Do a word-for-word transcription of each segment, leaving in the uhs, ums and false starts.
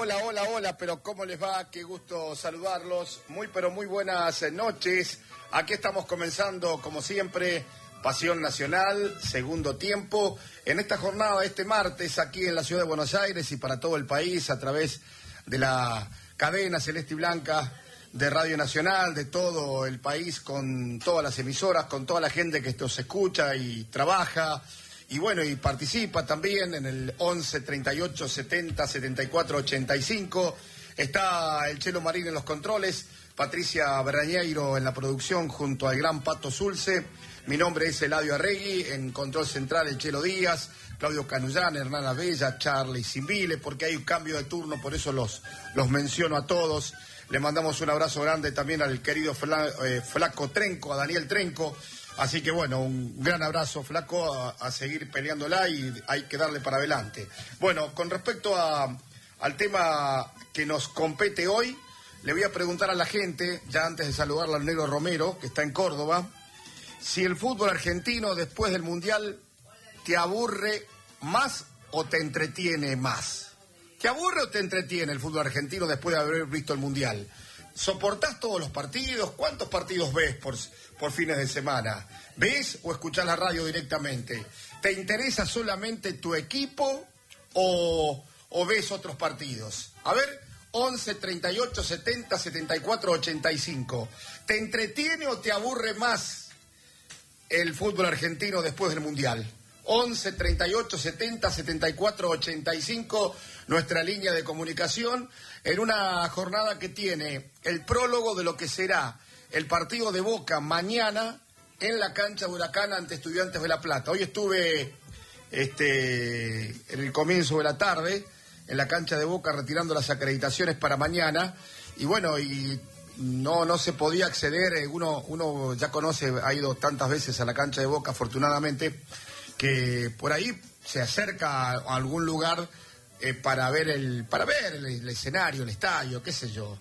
hola, hola, hola, pero ¿cómo les va? Qué gusto saludarlos. Muy, pero muy buenas noches. Aquí estamos comenzando, como siempre, Pasión Nacional, segundo tiempo. En esta jornada, este martes, aquí en la ciudad de Buenos Aires y para todo el país, a través de la cadena Celeste y Blanca de Radio Nacional, de todo el país, con todas las emisoras, con toda la gente que esto se escucha y trabaja. Y bueno, y participa también en el once, treinta y ocho, setenta, setenta y cuatro, ochenta y cinco. Está el Chelo Marín en los controles, Patricia Berrañeiro en la producción junto al gran Pato Zulce. Mi nombre es Eladio Arregui, en control central el Chelo Díaz, Claudio Canullán, Hernán Bella, Charlie Simbile, porque hay un cambio de turno, por eso los, los menciono a todos. Le mandamos un abrazo grande también al querido Fla, eh, Flaco Trenco, a Daniel Trenco. Así que bueno, un gran abrazo, Flaco, a, a seguir peleándola y hay que darle para adelante. Bueno, con respecto a, al tema que nos compete hoy, le voy a preguntar a la gente, ya antes de saludarla al Negro Romero, que está en Córdoba, si el fútbol argentino después del Mundial te aburre más o te entretiene más. ¿Te aburre o te entretiene el fútbol argentino después de haber visto el Mundial? ¿Soportás todos los partidos? ¿Cuántos partidos ves por, por fines de semana? ¿Ves o escuchás la radio directamente? ¿Te interesa solamente tu equipo o, o ves otros partidos? A ver, once, treinta y ocho, setenta, setenta y cuatro, ochenta y cinco. ¿Te entretiene o te aburre más el fútbol argentino después del Mundial? once, treinta y ocho, setenta, setenta y cuatro, ochenta y cinco, nuestra línea de comunicación, en una jornada que tiene el prólogo de lo que será el partido de Boca mañana en la cancha de Huracán ante Estudiantes de La Plata. Hoy estuve este, en el comienzo de la tarde en la cancha de Boca retirando las acreditaciones para mañana y bueno, y no, no se podía acceder, uno, uno ya conoce, ha ido tantas veces a la cancha de Boca afortunadamente, que por ahí se acerca a algún lugar eh, para ver el para ver el, el escenario, el estadio, qué sé yo.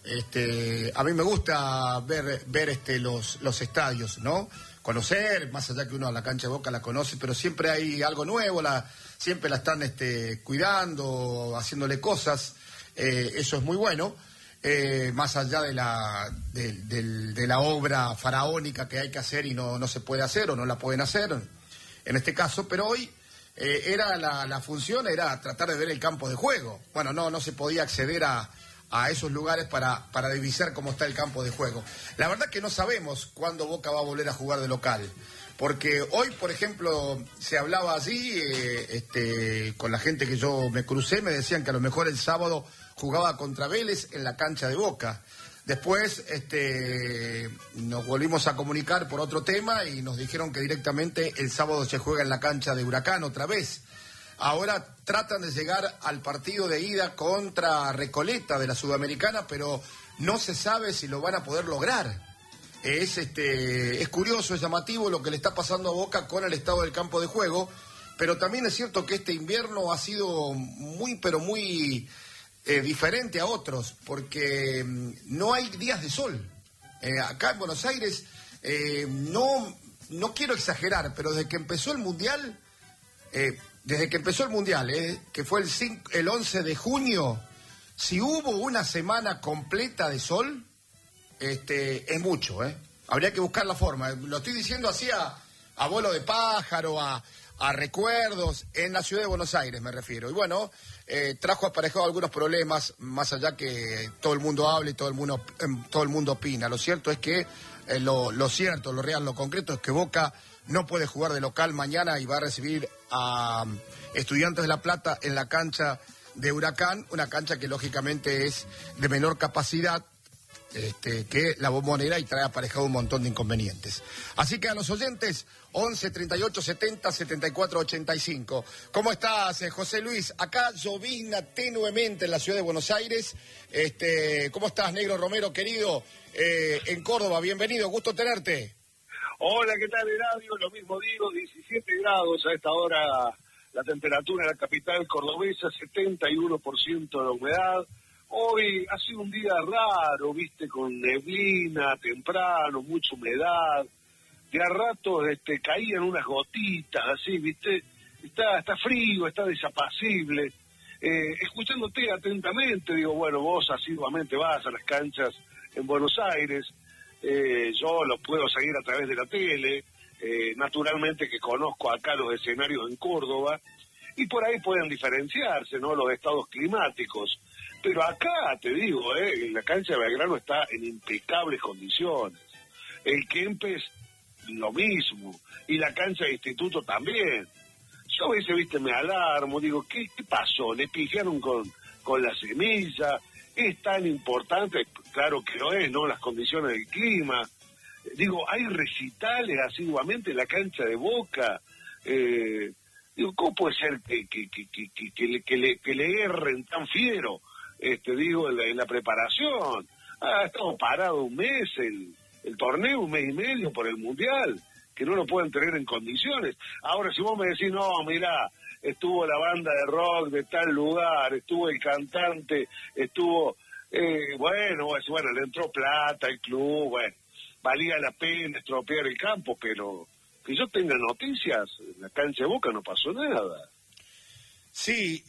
Este, a mí me gusta ver ver este los los estadios, ¿no? Conocer, más allá que uno a la cancha de Boca la conoce, pero siempre hay algo nuevo, la siempre la están este cuidando, haciéndole cosas, eh, eso es muy bueno. Eh, más allá de la de, de, de la obra faraónica que hay que hacer y no no se puede hacer o no la pueden hacer en este caso, pero hoy eh, era la, la función era tratar de ver el campo de juego. Bueno, no no se podía acceder a, a esos lugares para, para divisar cómo está el campo de juego. La verdad que no sabemos cuándo Boca va a volver a jugar de local, porque hoy, por ejemplo, se hablaba allí, eh, este, con la gente que yo me crucé, me decían que a lo mejor el sábado jugaba contra Vélez en la cancha de Boca. Después este, nos volvimos a comunicar por otro tema y nos dijeron que directamente el sábado se juega en la cancha de Huracán otra vez. Ahora tratan de llegar al partido de ida contra Recoleta de la Sudamericana, pero no se sabe si lo van a poder lograr. Es, este, es curioso, es llamativo lo que le está pasando a Boca con el estado del campo de juego, pero también es cierto que este invierno ha sido muy, pero muy... Eh, diferente a otros, porque mm, no hay días de sol. Eh, acá en Buenos Aires, eh, no, no quiero exagerar, pero desde que empezó el Mundial, eh, desde que empezó el Mundial, eh, que fue el, cinco, el once de junio, si hubo una semana completa de sol, este, es mucho, ¿eh? Habría que buscar la forma. Lo estoy diciendo así a, a vuelo de pájaro, a, a recuerdos, en la ciudad de Buenos Aires me refiero. Y bueno, Eh, trajo aparejado algunos problemas, más allá que todo el mundo habla y todo el mundo, eh, todo el mundo opina. Lo cierto es que, eh, lo, lo cierto, lo real, lo concreto es que Boca no puede jugar de local mañana y va a recibir a um, Estudiantes de La Plata en la cancha de Huracán, una cancha que lógicamente es de menor capacidad este, que la Bombonera y trae aparejado un montón de inconvenientes. Así que a los oyentes, once, treinta y ocho, setenta, setenta y cuatro, ochenta y cinco. ¿Cómo estás, eh, José Luis? Acá llovizna tenuemente en la ciudad de Buenos Aires. Este, ¿cómo estás, Negro Romero, querido? Eh, en Córdoba, bienvenido, gusto tenerte. Hola, ¿qué tal, Eladio? Lo mismo digo, diecisiete grados a esta hora la temperatura en la capital cordobesa, setenta y uno por ciento de humedad. Hoy ha sido un día raro, viste, con neblina, temprano, mucha humedad. De a rato este, caían unas gotitas, así, viste. Está, está frío, está desapacible. eh, escuchándote atentamente, digo, bueno, vos asiduamente vas a las canchas en Buenos Aires, eh, yo lo puedo seguir a través de la tele, eh, naturalmente que conozco acá los escenarios en Córdoba, y por ahí pueden diferenciarse, ¿no?, los estados climáticos. Pero acá, te digo, eh, la cancha de Belgrano está en impecables condiciones. El Kempes, lo mismo. Y la cancha de Instituto también. Yo a veces, viste, me alarmo, digo, ¿qué, qué pasó? ¿Le pifiaron con, con la semilla? ¿Es tan importante? Claro que lo es, ¿no?, las condiciones del clima. Digo, hay recitales asiduamente en la cancha de Boca. Eh... Digo, ¿cómo puede ser que, que, que, que, que, que, le, que, le, que le erren tan fiero, este, digo, en la, en la preparación? Ha estado parado un mes el, el torneo, un mes y medio por el Mundial, que no lo pueden tener en condiciones. Ahora, si vos me decís, no, mirá, estuvo la banda de rock de tal lugar, estuvo el cantante, estuvo, eh, bueno, bueno, le entró plata al club, bueno, valía la pena estropear el campo, pero... que yo tenga noticias, en la cancha de Boca no pasó nada. Sí,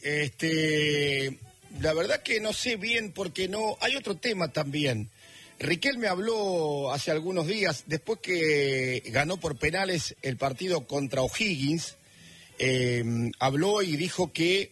este, la verdad que no sé bien porque no, hay otro tema también. Riquelme me habló hace algunos días, después que ganó por penales el partido contra O'Higgins, eh, habló y dijo que,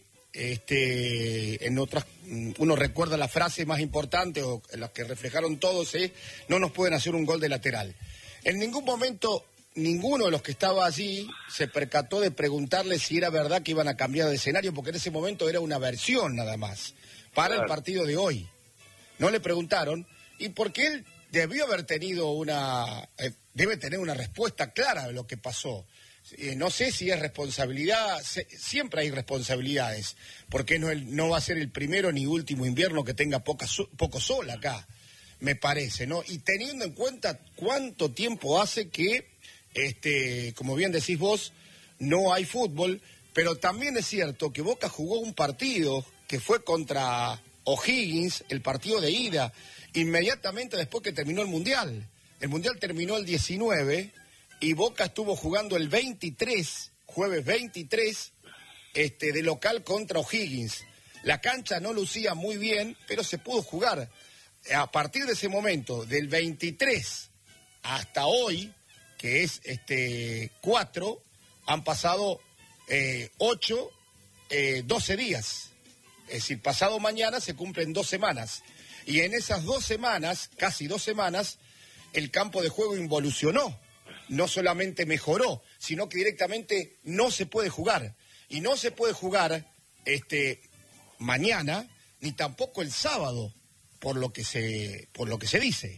este, en otras, uno recuerda la frase más importante, o las que reflejaron todos, es, no nos pueden hacer un gol de lateral. En ningún momento... ninguno de los que estaba allí se percató de preguntarle si era verdad que iban a cambiar de escenario, porque en ese momento era una versión nada más, para el partido de hoy. No le preguntaron, y porque él debió haber tenido una, eh, debe tener una respuesta clara de lo que pasó. Eh, no sé si es responsabilidad, se, siempre hay responsabilidades, porque no, el, no va a ser el primero ni último invierno que tenga poca, poco sol acá, me parece, ¿no? Y teniendo en cuenta cuánto tiempo hace que... Este, como bien decís vos, no hay fútbol, pero también es cierto que Boca jugó un partido que fue contra O'Higgins, el partido de ida, inmediatamente después que terminó el Mundial. El Mundial terminó el diecinueve y Boca estuvo jugando el veintitrés, jueves veintitrés, este, de local contra O'Higgins. La cancha no lucía muy bien, pero se pudo jugar. A partir de ese momento, del veintitrés hasta hoy, que es este cuatro, han pasado eh, ocho, eh, doce días. Es decir, pasado mañana se cumplen dos semanas. Y en esas dos semanas, casi dos semanas, el campo de juego involucionó. No solamente mejoró, sino que directamente no se puede jugar. Y no se puede jugar este mañana, ni tampoco el sábado, por lo que se, por lo que se dice.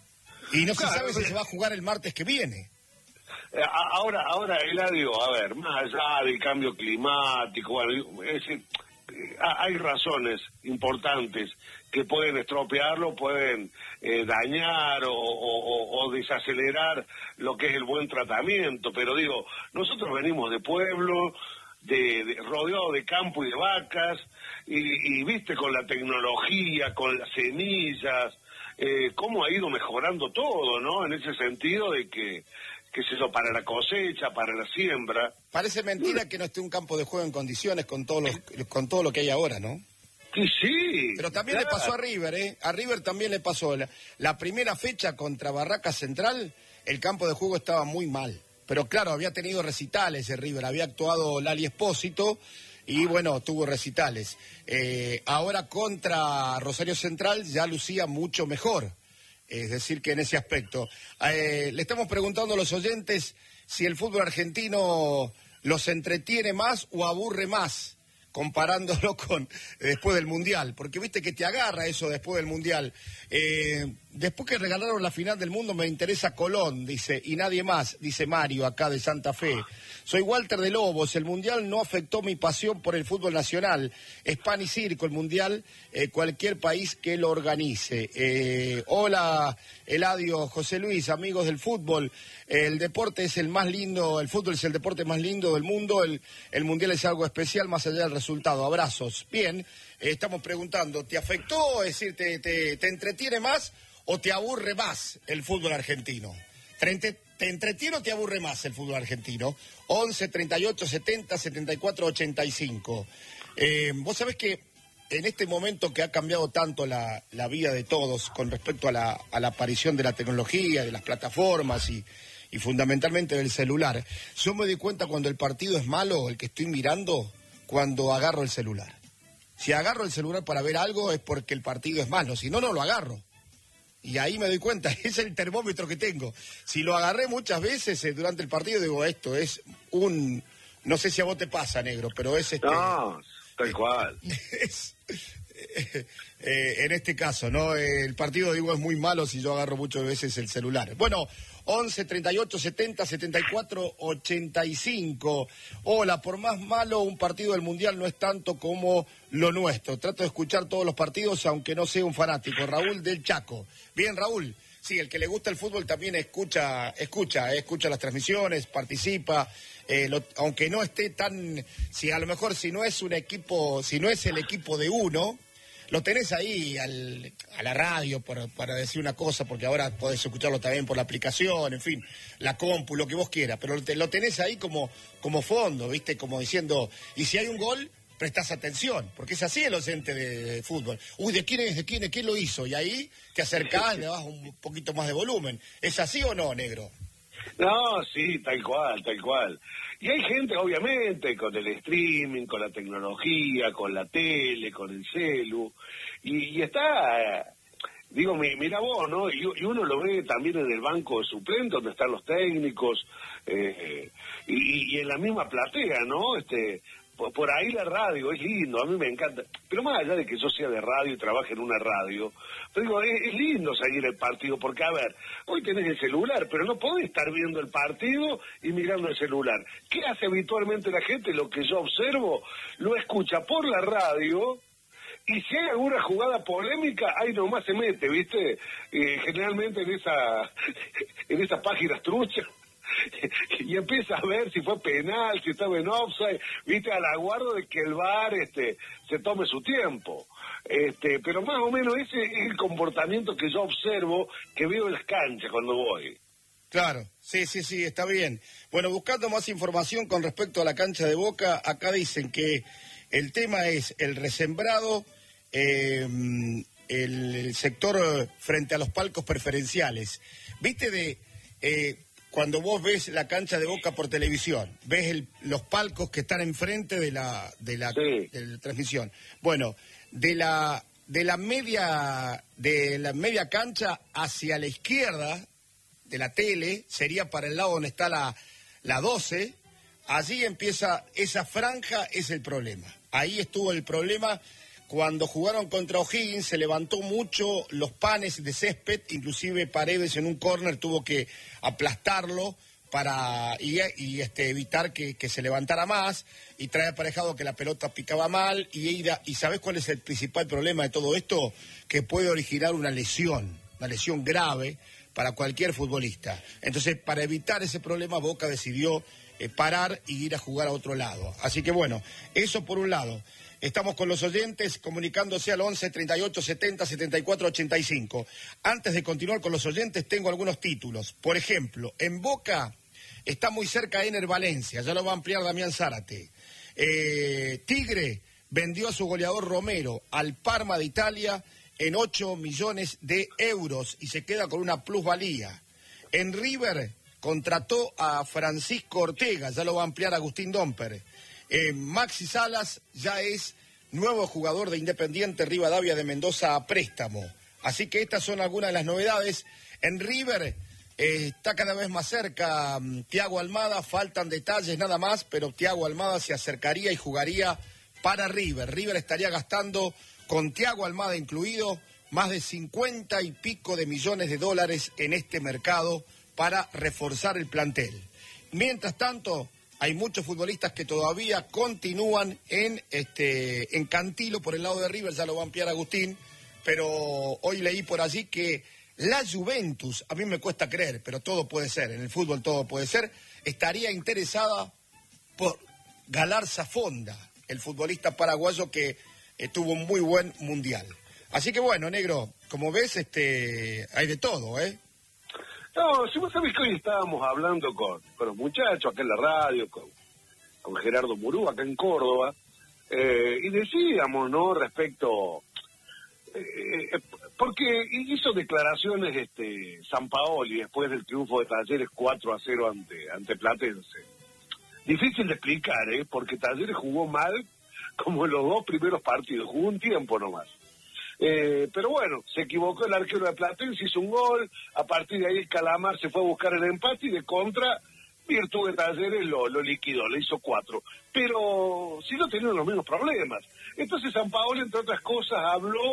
Y no claro, se sabe si se va a jugar el martes que viene. Ahora, ahora, Eladio, a ver, más allá del cambio climático, bueno, es decir, hay razones importantes que pueden estropearlo, pueden eh, dañar o, o, o desacelerar lo que es el buen tratamiento, pero digo, nosotros venimos de pueblo, de, de rodeado de campo y de vacas, y, y viste, con la tecnología, con las semillas, eh, cómo ha ido mejorando todo, ¿no? En ese sentido de que, qué sé yo, para la cosecha, para la siembra. Parece mentira que no esté un campo de juego en condiciones con todo lo, con todo lo que hay ahora, ¿no? Sí, sí. Pero también claro. Le pasó a River, ¿eh? A River también le pasó. La, la primera fecha contra Barraca Central, el campo de juego estaba muy mal. Pero claro, había tenido recitales el River, había actuado Lali Espósito y bueno, tuvo recitales. Eh, ahora contra Rosario Central ya lucía mucho mejor. Es decir, que en ese aspecto. Eh, le estamos preguntando a los oyentes si el fútbol argentino los entretiene más o aburre más, comparándolo con después del Mundial, porque viste que te agarra eso después del Mundial. Eh, después que regalaron la final del mundo me interesa Colón, dice, y nadie más, dice Mario acá de Santa Fe. Soy Walter de Lobos, el Mundial no afectó mi pasión por el fútbol nacional, es pan y circo el Mundial, eh, cualquier país que lo organice. Eh, hola Eladio, José Luis, amigos del fútbol, el deporte es el más lindo, el fútbol es el deporte más lindo del mundo, el, el Mundial es algo especial más allá del resultado. Abrazos. Bien, eh, estamos preguntando, ¿te afectó? Es decir, ¿te, te, te entretiene más o te aburre más el fútbol argentino? ¿Te, te entretiene o te aburre más el fútbol argentino? once, treinta y ocho, setenta, setenta y cuatro, ochenta y cinco. Eh, vos sabés que en este momento que ha cambiado tanto la, la vida de todos con respecto a la, a la aparición de la tecnología, de las plataformas y, y fundamentalmente del celular, yo me doy cuenta cuando el partido es malo, el que estoy mirando, cuando agarro el celular. Si agarro el celular para ver algo es porque el partido es malo, si no, no lo agarro. Y ahí me doy cuenta, es el termómetro que tengo. Si lo agarré muchas veces eh, durante el partido, digo, esto es un... No sé si a vos te pasa, negro, pero es este... No, tal cual. Es, eh, eh, en este caso, ¿no? El partido, digo, es muy malo si yo agarro muchas veces el celular. Bueno, once, treinta y ocho, setenta, setenta y cuatro, ochenta y cinco. Hola, por más malo, un partido del Mundial no es tanto como lo nuestro. Trato de escuchar todos los partidos, aunque no sea un fanático. Raúl del Chaco. Bien, Raúl. Sí, el que le gusta el fútbol también escucha, escucha, eh, escucha las transmisiones, participa, eh, lo, aunque no esté tan, si a lo mejor si no es un equipo, si no es el equipo de uno, lo tenés ahí al, a la radio por, para decir una cosa, porque ahora podés escucharlo también por la aplicación, en fin, la compu, lo que vos quieras, pero lo, lo tenés ahí como, como fondo, ¿viste? Como diciendo, y si hay un gol, prestás atención, porque es así el docente de, de fútbol. Uy, ¿de quién es? ¿De quién es? ¿Quién lo hizo? Y ahí te acercás, le das un poquito más de volumen. ¿Es así o no, negro? No, sí, tal cual, tal cual. Y hay gente, obviamente, con el streaming, con la tecnología, con la tele, con el celu, y, y está... Digo, mira vos, ¿no? Y, y uno lo ve también en el banco de suplentes, donde están los técnicos, eh, y, y en la misma platea, ¿no? Este... Por ahí la radio es lindo, a mí me encanta, pero más allá de que yo sea de radio y trabaje en una radio, pero digo, es, es lindo seguir el partido, porque a ver, hoy tenés el celular, pero no podés estar viendo el partido y mirando el celular. ¿Qué hace habitualmente la gente? Lo que yo observo, lo escucha por la radio, y si hay alguna jugada polémica, ahí nomás se mete, ¿viste? Eh, generalmente en esa en esas páginas truchas. Y empieza a ver si fue penal, si estaba en offside, viste, al aguardo de que el V A R este, se tome su tiempo. Este, pero más o menos ese es el comportamiento que yo observo, que veo en las canchas cuando voy. Claro, sí, sí, sí, está bien. Bueno, buscando más información con respecto a la cancha de Boca, acá dicen que el tema es el resembrado, eh, el, el sector frente a los palcos preferenciales. Viste de... Eh, Cuando vos ves la cancha de Boca por televisión, ves el, los palcos que están enfrente de la de la, sí. de la transmisión. Bueno, de la de la media de la media cancha hacia la izquierda de la tele sería para el lado donde está la la doce. Allí empieza esa franja, es el problema. Ahí estuvo el problema. Cuando jugaron contra O'Higgins se levantó mucho los panes de césped, inclusive Paredes en un córner tuvo que aplastarlo para y, y este, evitar que, que se levantara más, y trae aparejado que la pelota picaba mal, y, y ¿sabés cuál es el principal problema de todo esto? Que puede originar una lesión, una lesión grave para cualquier futbolista. Entonces, para evitar ese problema, Boca decidió eh, parar y ir a jugar a otro lado. Así que bueno, eso por un lado. Estamos con los oyentes comunicándose al once, treinta y ocho, setenta, setenta y cuatro, ochenta y cinco. Antes de continuar con los oyentes, tengo algunos títulos. Por ejemplo, en Boca está muy cerca Ener Valencia, ya lo va a ampliar Damián Zárate. Eh, Tigre vendió a su goleador Romero al Parma de Italia en ocho millones de euros y se queda con una plusvalía. En River contrató a Francisco Ortega, ya lo va a ampliar Agustín Domper. Eh, Maxi Salas ya es nuevo jugador de Independiente Rivadavia de Mendoza a préstamo. Así que estas son algunas de las novedades. En River eh, está cada vez más cerca um, Thiago Almada, faltan detalles nada más, pero Thiago Almada se acercaría y jugaría para River. River estaría gastando, con Thiago Almada incluido, más de cincuenta y pico de millones de dólares en este mercado para reforzar el plantel. Mientras tanto, hay muchos futbolistas que todavía continúan en este en Cantilo por el lado de River, ya lo va a ampliar Agustín, pero hoy leí por allí que la Juventus, a mí me cuesta creer, pero todo puede ser, en el fútbol todo puede ser, estaría interesada por Galarza Fonda, el futbolista paraguayo que eh, tuvo un muy buen mundial. Así que bueno, negro, como ves, este hay de todo, ¿eh? No, si vos sabés que hoy estábamos hablando con, con los muchachos acá en la radio, con, con Gerardo Murú, acá en Córdoba, Eh, y decíamos, ¿no?, respecto... Eh, porque hizo declaraciones este Sampaoli después del triunfo de Talleres cuatro a cero ante, ante Platense. Difícil de explicar, ¿eh? Porque Talleres jugó mal como en los dos primeros partidos, jugó un tiempo nomás. Eh, pero bueno, se equivocó el arquero de Platense, hizo un gol, a partir de ahí el Calamar se fue a buscar el empate y de contra, Virtud de Talleres lo, lo liquidó, le hizo cuatro. Pero sí no tenían los mismos problemas. Entonces Sampaoli, entre otras cosas, habló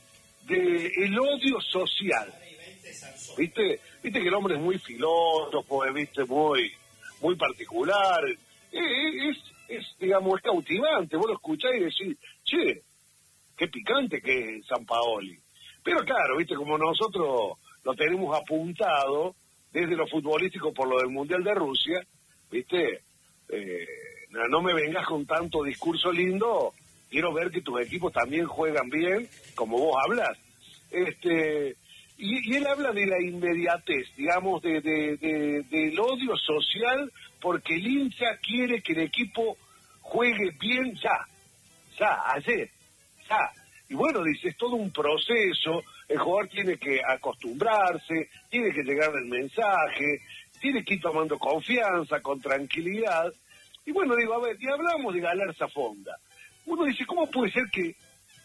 de el odio social. ¿Viste? Viste que el hombre es muy filósofo, viste, muy, muy particular. Es, es, es, digamos, es cautivante. Vos lo escuchás y decís, che, qué picante que es Sampaoli. Pero claro, viste, como nosotros lo tenemos apuntado desde lo futbolístico por lo del Mundial de Rusia, viste, eh, no me vengas con tanto discurso lindo, quiero ver que tus equipos también juegan bien, como vos hablas. Este, y, y él habla de la inmediatez, digamos, de, de, de, del odio social, porque el hincha quiere que el equipo juegue bien ya, ya, ayer, ya. Y bueno, dice, es todo un proceso, el jugador tiene que acostumbrarse, tiene que llegar el mensaje, tiene que ir tomando confianza, con tranquilidad. Y bueno, digo, a ver, y hablamos de Galarza Fonda. Uno dice, ¿cómo puede ser que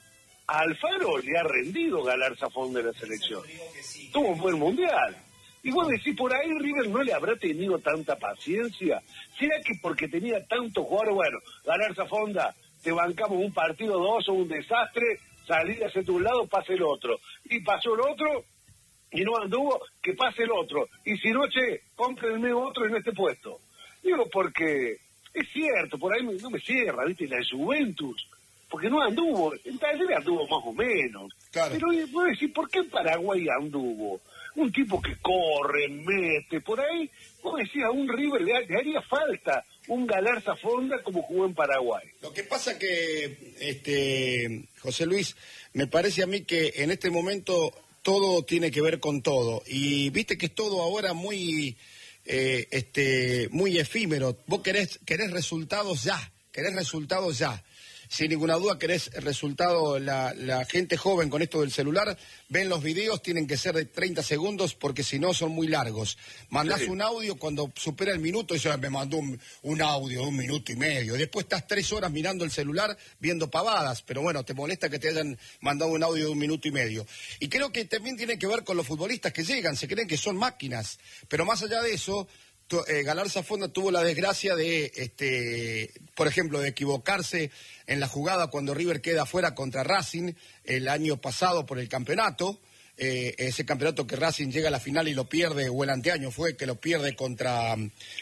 a Alfaro le ha rendido Galarza Fonda en la selección? Tuvo un buen mundial. Y vos decís, por ahí River no le habrá tenido tanta paciencia. ¿Será que porque tenía tantos jugadores, bueno, Galarza Fonda, te bancamos un partido, dos o un desastre, salí hacia tu lado, pase el otro. Y pasó el otro, y no anduvo, que pase el otro. Y si no, che, cómprenme otro en este puesto. Digo, porque es cierto, por ahí no me cierra, ¿viste? La de Juventus, porque no anduvo, en Talleres anduvo más o menos. Claro. Pero voy a decir, ¿por qué en Paraguay anduvo? Un tipo que corre, mete, por ahí, vos decís, a un River le, le haría falta un Galarza Fonda como jugó en Paraguay. Lo que pasa que, este, José Luis, me parece a mí que en este momento todo tiene que ver con todo. Y viste que es todo ahora muy, eh, este, muy efímero. Vos querés, querés resultados ya, querés resultados ya. Sin ninguna duda querés resultado, la, la gente joven con esto del celular, ven los videos, tienen que ser de treinta segundos porque si no son muy largos. Mandás sí. un audio, cuando supera el minuto, eso me mandó un, un audio de un minuto y medio. Después estás tres horas mirando el celular, viendo pavadas, pero bueno, te molesta que te hayan mandado un audio de un minuto y medio. Y creo que también tiene que ver con los futbolistas que llegan, se creen que son máquinas, pero más allá de eso... Eh, Galarza Fonda tuvo la desgracia de, este, por ejemplo, de equivocarse en la jugada cuando River queda fuera contra Racing el año pasado por el campeonato, eh, ese campeonato que Racing llega a la final y lo pierde, o el anteaño fue que lo pierde contra,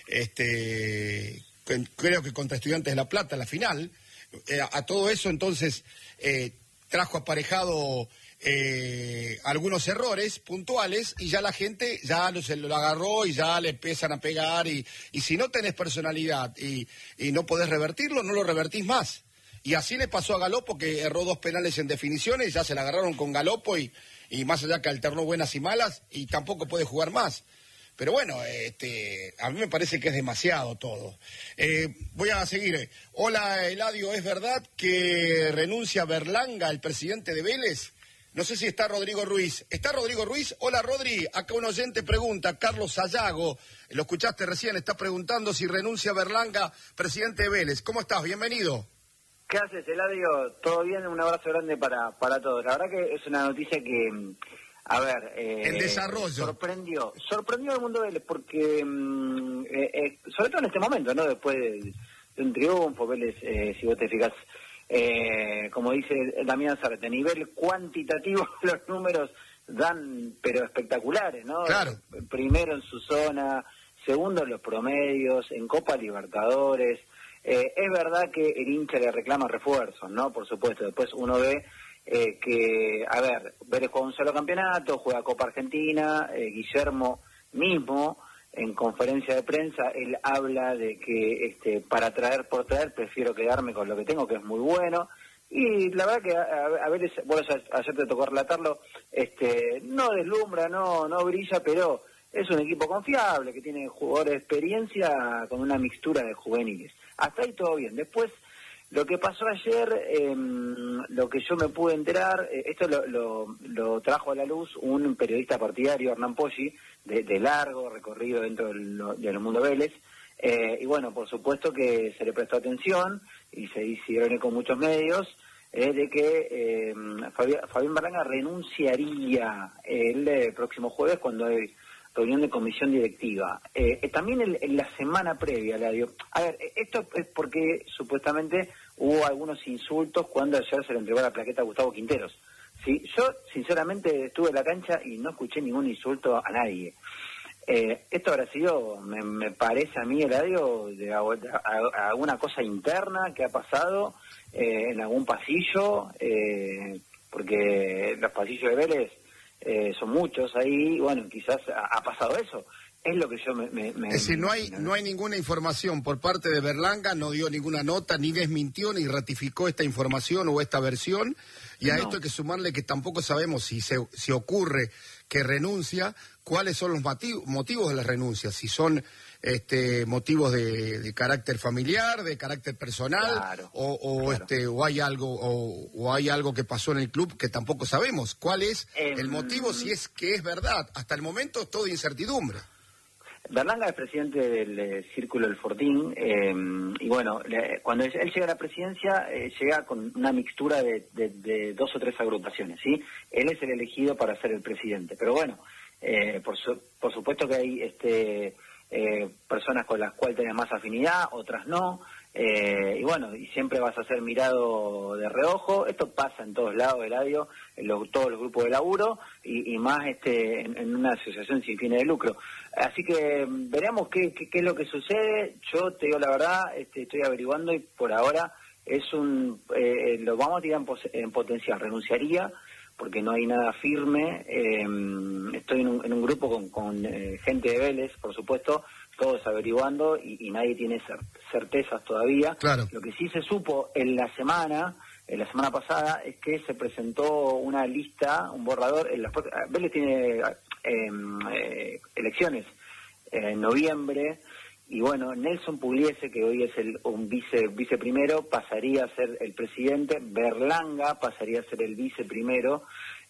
este, creo que contra Estudiantes de La Plata, la final. Eh, a todo eso entonces eh, trajo aparejado... Eh, algunos errores puntuales y ya la gente ya lo, se lo agarró y ya le empiezan a pegar y, y si no tenés personalidad y, y no podés revertirlo, no lo revertís más. Y así le pasó a Galopo, que erró dos penales en definiciones, ya se la agarraron con Galopo y, y más allá que alternó buenas y malas y tampoco puede jugar más. Pero bueno, este, a mí me parece que es demasiado todo. Eh, voy a seguir. Hola, Eladio, ¿es verdad que renuncia Berlanga, el presidente de Vélez? No sé si está Rodrigo Ruiz. ¿Está Rodrigo Ruiz? Hola, Rodri. Acá un oyente pregunta, Carlos Sayago, lo escuchaste recién, está preguntando si renuncia Berlanga, presidente de Vélez. ¿Cómo estás? Bienvenido. ¿Qué haces, Eladio? ¿Todo bien? Un abrazo grande para, para todos. La verdad que es una noticia que, a ver... Eh, en desarrollo. Sorprendió. Sorprendió al mundo de Vélez porque, eh, eh, sobre todo en este momento, ¿no? Después de, de un triunfo, Vélez, eh, si vos te fijas... Eh, como dice Damián Zárate, a nivel cuantitativo los números dan, pero espectaculares, ¿no? Claro. Primero en su zona, segundo en los promedios, en Copa Libertadores. Eh, es verdad que el hincha le reclama refuerzos, ¿no? Por supuesto, después uno ve eh, que, a ver, Vélez juega un solo campeonato, juega Copa Argentina, eh, Guillermo mismo... En conferencia de prensa, él habla de que este, para traer por traer prefiero quedarme con lo que tengo, que es muy bueno. Y la verdad que a, a veces, bueno, ayer te tocó relatarlo, este, no deslumbra, no no brilla, pero es un equipo confiable, que tiene jugadores de experiencia con una mixtura de juveniles. Hasta ahí todo bien. Después, Lo que pasó ayer, eh, lo que yo me pude enterar, eh, esto lo, lo, lo trajo a la luz un periodista partidario, Hernán Poggi, de, de largo recorrido dentro del, del mundo Vélez, eh, y bueno, por supuesto que se le prestó atención y se hicieron con muchos medios, eh, de que eh, Fabián, Fabián Berlanga renunciaría el eh, próximo jueves cuando hay reunión de comisión directiva. Eh, eh, también en, en la semana previa, Ladio. A ver, esto es porque supuestamente hubo algunos insultos cuando ayer se le entregó la plaqueta a Gustavo Quinteros. ¿Sí? Yo, sinceramente, estuve en la cancha y no escuché ningún insulto a nadie. Eh, esto habrá sido, me, me parece a mí, Eladio, de, de, de, de alguna cosa interna que ha pasado eh, en algún pasillo, eh, porque los pasillos de Vélez Eh, son muchos ahí, bueno, quizás ha, ha pasado eso. Es lo que yo me... me, me es decir, no hay, no hay ninguna información por parte de Berlanga, no dio ninguna nota, ni desmintió, ni ratificó esta información o esta versión, y a no. esto hay que sumarle que tampoco sabemos si, se, si ocurre que renuncia, cuáles son los motivos, motivos de la renuncia, si son este motivos de, de carácter familiar, de carácter personal, claro, o, o claro. este o hay algo o, o hay algo que pasó en el club que tampoco sabemos cuál es eh, el motivo, si es que es verdad. Hasta el momento es todo incertidumbre. Berlanga es presidente del eh, Círculo del Fortín, eh, y bueno, le, cuando él llega a la presidencia, eh, llega con una mixtura de, de, de dos o tres agrupaciones, ¿sí? Él es el elegido para ser el presidente, pero bueno, eh, por, su, por supuesto que hay este eh, personas con las cuales tenés más afinidad, otras no, eh, y bueno, y siempre vas a ser mirado de reojo. Esto pasa en todos lados, Eladio, en los, todos los grupos de laburo, y, y más este en, en una asociación sin fines de lucro. Así que veremos qué, qué, qué es lo que sucede. Yo te digo la verdad, este, estoy averiguando y por ahora es un eh, lo vamos a tirar en, pos- en potencial. Renunciaría porque no hay nada firme. Eh, estoy en un, en un grupo con, con eh, gente de Vélez, por supuesto, todos averiguando y, y nadie tiene cer- certezas todavía. Claro. Lo que sí se supo en la semana, en la semana pasada, es que se presentó una lista, un borrador. En las, Vélez tiene eh, eh, elecciones en noviembre. Y bueno, Nelson Pugliese, que hoy es el un vice viceprimero, pasaría a ser el presidente. Berlanga pasaría a ser el viceprimero.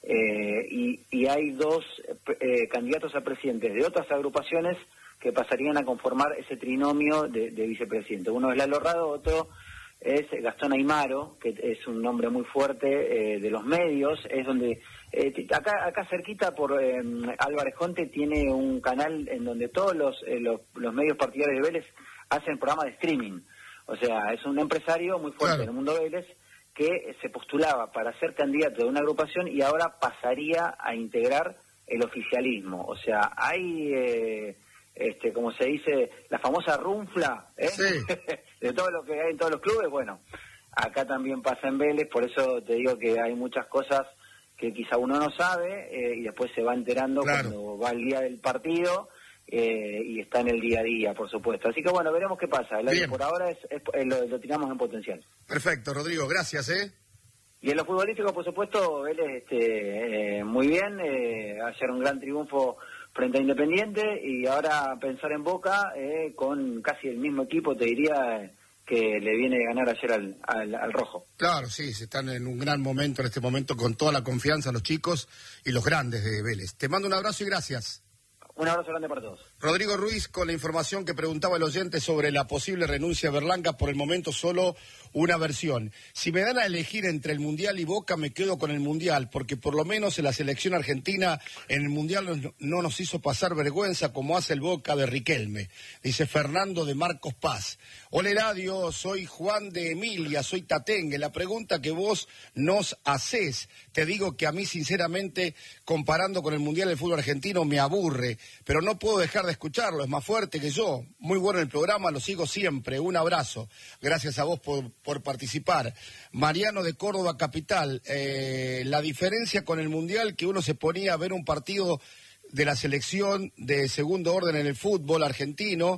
Eh, y, y hay dos eh, candidatos a presidentes de otras agrupaciones que pasarían a conformar ese trinomio de, de vicepresidente. Uno es Lalo Rado, otro es Gastón Aimaro, que es un nombre muy fuerte eh, de los medios. Es donde eh, acá acá cerquita por eh, Álvarez Jonte tiene un canal en donde todos los, eh, los los medios partidarios de Vélez hacen programas de streaming. O sea, es un empresario muy fuerte, claro, en el mundo Vélez, que se postulaba para ser candidato de una agrupación y ahora pasaría a integrar el oficialismo. O sea, hay eh, este como se dice, la famosa runfla, ¿eh? Sí. de todo lo que hay en todos los clubes. Bueno, acá también pasa en Vélez, por eso te digo que hay muchas cosas que quizá uno no sabe eh, y después se va enterando, claro, cuando va el día del partido eh, y está en el día a día, por supuesto. Así que bueno, veremos qué pasa. El, por ahora es, es, es lo, lo tiramos en potencial. Perfecto, Rodrigo, gracias, ¿eh? Y en lo futbolístico, por supuesto, Vélez este, eh, muy bien, eh, ayer un gran triunfo frente a Independiente y ahora pensar en Boca eh, con casi el mismo equipo, te diría, que le viene a ganar ayer al, al, al Rojo. Claro, sí, se están en un gran momento en este momento con toda la confianza los chicos y los grandes de Vélez. Te mando un abrazo y gracias. Un abrazo grande para todos. Rodrigo Ruiz con la información que preguntaba el oyente sobre la posible renuncia de Berlanga, por el momento solo una versión. Si me dan a elegir entre el Mundial y Boca, me quedo con el Mundial, porque por lo menos en la selección argentina en el Mundial no, no nos hizo pasar vergüenza como hace el Boca de Riquelme, dice Fernando de Marcos Paz. Hola Eladio, soy Juan de Emilia, soy tatengue. La pregunta que vos nos hacés, te digo que a mí sinceramente, comparando con el Mundial del fútbol argentino, me aburre, pero no puedo dejar de escucharlo, es más fuerte que yo. Muy bueno el programa, lo sigo siempre. Un abrazo. Gracias a vos por, por participar. Mariano de Córdoba Capital, eh, la diferencia con el Mundial, que uno se ponía a ver un partido de la selección de segundo orden en el fútbol argentino,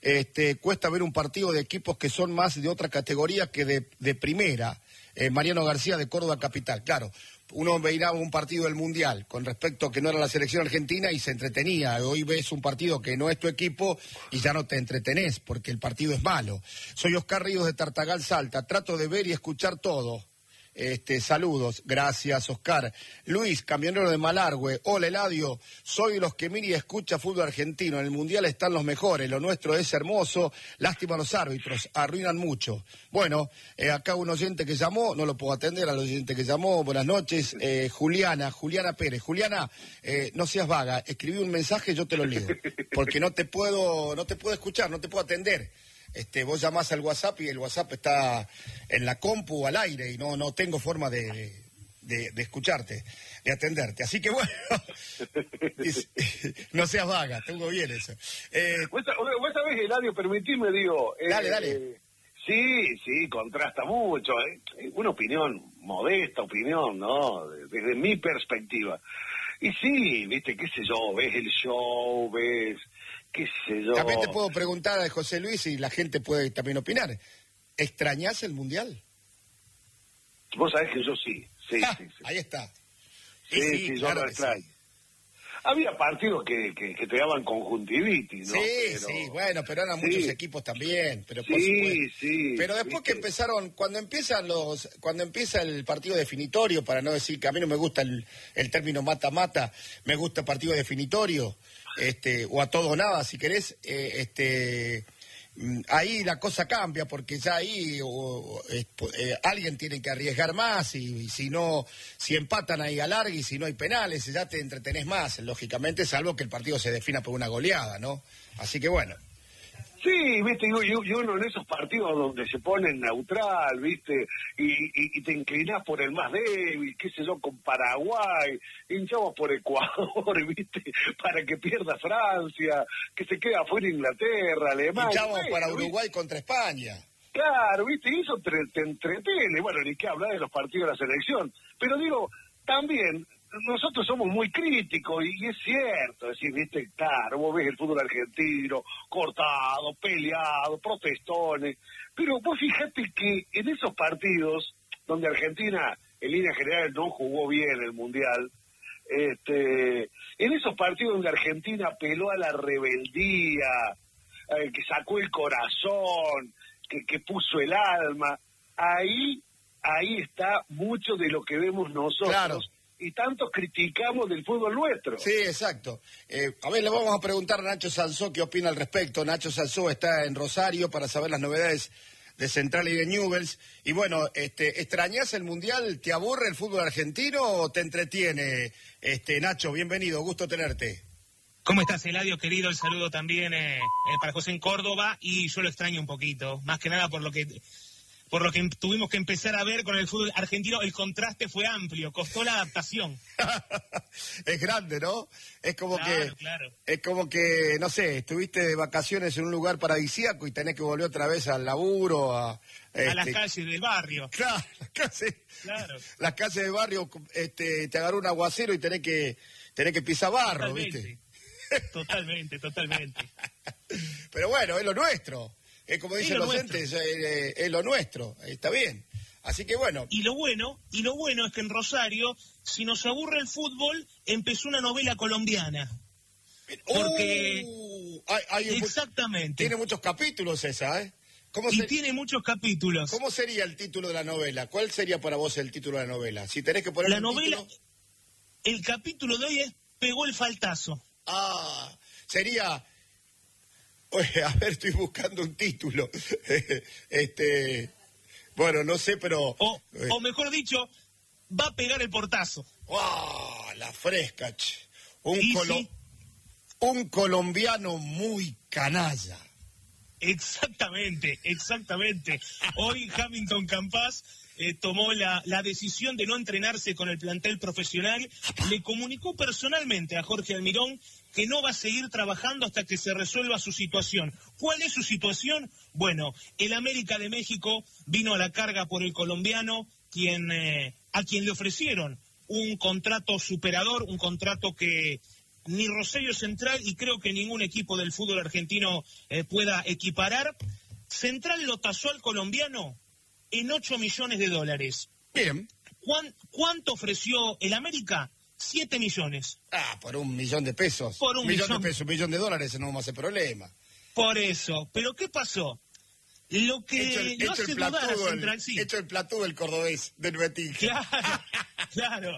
este, cuesta ver un partido de equipos que son más de otra categoría que de, de primera. Eh, Mariano García de Córdoba Capital, claro. Uno veía un partido del Mundial con respecto a que no era la selección argentina y se entretenía. Hoy ves un partido que no es tu equipo y ya no te entretenés porque el partido es malo. Soy Oscar Ríos de Tartagal, Salta. Trato de ver y escuchar todo. Este, saludos, gracias Oscar. Luis, camionero de Malargüe. Hola Eladio, soy de los que mira y escucha fútbol argentino. En el Mundial están los mejores, lo nuestro es hermoso. Lástima los árbitros, arruinan mucho. Bueno, eh, acá un oyente que llamó, no lo puedo atender al oyente que llamó. Buenas noches, eh, Juliana, Juliana Pérez. Juliana, eh, no seas vaga, escribí un mensaje, yo te lo leo, porque no te puedo, no te puedo escuchar, no te puedo atender. Este, vos llamás al WhatsApp y el WhatsApp está en la compu al aire y no, no tengo forma de, de, de escucharte, de atenderte. Así que bueno, no seas vaga, tengo bien eso. Eh, ¿Vos, vos sabés, Eladio, permitime, digo... Eh, dale, dale. Eh, sí, sí, contrasta mucho. Eh. Una opinión, modesta opinión, ¿no? Desde mi perspectiva. Y sí, viste, qué sé yo, ves el show, ves... qué sé yo. También te puedo preguntar a José Luis y la gente puede también opinar. ¿Extrañás el Mundial? Vos sabés que yo sí, sí, ah, sí, sí. Ahí está. Sí, sí, sí, claro, yo lo extraño. Sí. Había partidos que, que, que te daban conjuntivitis, ¿no? Sí, pero... sí, bueno, pero eran sí. muchos equipos también, pero por sí, supuesto. Sí, pero después ¿viste? Que empezaron, cuando empiezan los, cuando empieza el partido definitorio, para no decir que a mí no me gusta el, el término mata-mata, me gusta partido definitorio, este, o a todo o nada, si querés, eh, este... ahí la cosa cambia porque ya ahí o, eh, eh, alguien tiene que arriesgar más y, y si no, si empatan ahí alarga y si no hay penales ya te entretenés más, lógicamente, salvo que el partido se defina por una goleada, ¿no? Así que bueno. Sí, viste, y, y uno en esos partidos donde se pone neutral, viste, y, y, y te inclinás por el más débil, qué sé yo, con Paraguay, hinchamos por Ecuador, viste, para que pierda Francia, que se queda afuera Inglaterra, Alemania. Hinchamos bueno, para Uruguay ¿viste? Contra España. Claro, viste, y eso te, te entretiene, bueno, ni que hablar de los partidos de la selección, pero digo, también... nosotros somos muy críticos y, y es cierto, es decir, viste, claro, vos ves el fútbol argentino cortado, peleado, protestones, pero vos fíjate que en esos partidos donde Argentina en línea general no jugó bien el Mundial, este, en esos partidos donde Argentina apeló a la rebeldía, eh, que sacó el corazón, que, que puso el alma, ahí, ahí está mucho de lo que vemos nosotros. Claro. Y tanto criticamos del fútbol nuestro. Sí, exacto. Eh, a ver, le vamos a preguntar a Nacho Sansó qué opina al respecto. Nacho Sansó está en Rosario para saber las novedades de Central y de Newell's. Y bueno, este, ¿extrañás el Mundial? ¿Te aburre el fútbol argentino o te entretiene? Este, Nacho, bienvenido, gusto tenerte. ¿Cómo estás, Eladio, querido? El saludo también eh, eh, para José en Córdoba. Y yo lo extraño un poquito, más que nada por lo que... por lo que tuvimos que empezar a ver con el fútbol argentino, el contraste fue amplio, costó la adaptación. Es grande, ¿no? Es como claro, que, claro. es como que, no sé, estuviste de vacaciones en un lugar paradisíaco y tenés que volver otra vez al laburo, a... Este, a las calles del barrio. Claro, las calles, claro. las calles del barrio, este, te agarró un aguacero y tenés que, tenés que pisar barro, totalmente, ¿viste? Totalmente, totalmente. Pero bueno, es lo nuestro. Es como dicen los oyentes, es, es lo nuestro, está bien. Así que bueno. Y lo bueno, y lo bueno es que en Rosario, si nos aburre el fútbol, empezó una novela colombiana. Porque uh, hay, hay exactamente. Un, tiene muchos capítulos esa, ¿eh? ¿Cómo y se, tiene muchos capítulos. ¿Cómo sería el título de la novela? ¿Cuál sería para vos el título de la novela? Si tenés que poner la un novela, título... el capítulo de hoy es Pegó el faltazo. Ah, sería... Oye, a ver, estoy buscando un título. este, bueno, no sé, pero... O, eh. o mejor dicho, va a pegar el portazo. ¡Ah, la fresca! Che. Un, colo sí. un colombiano muy canalla. Exactamente, exactamente. Hoy Hamilton Campas eh, tomó la, la decisión de no entrenarse con el plantel profesional. Le comunicó personalmente a Jorge Almirón que no va a seguir trabajando hasta que se resuelva su situación. ¿Cuál es su situación? Bueno, el América de México vino a la carga por el colombiano, quien eh, a quien le ofrecieron un contrato superador, un contrato que ni Rosario Central, y creo que ningún equipo del fútbol argentino eh, pueda equiparar. Central lo tasó al colombiano en ocho millones de dólares. Bien. ¿Cuán, ¿Cuánto ofreció el América? siete millones. Ah, por un millón de pesos. Por un millón, millón de pesos, un millón de dólares, no vamos a hacer problema. Por eso. ¿Pero qué pasó? Lo que hecho el, lo hecho hace el dudar a platudo, Central, el, sí. hecho el platudo del cordobés, del Betín. Claro, claro.